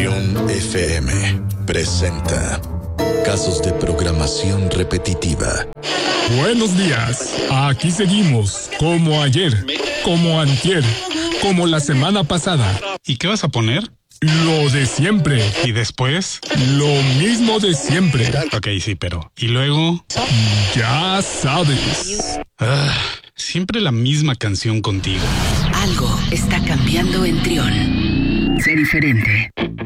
Trión FM presenta Casos de programación repetitiva. Buenos días, aquí seguimos, como ayer, como antier, como la semana pasada. ¿Y qué vas a poner? Lo de siempre. ¿Y después? Lo mismo de siempre. Ok, sí, pero... ¿Y luego? Ya sabes. Siempre la misma canción contigo. Algo está cambiando en Trión. Sé diferente.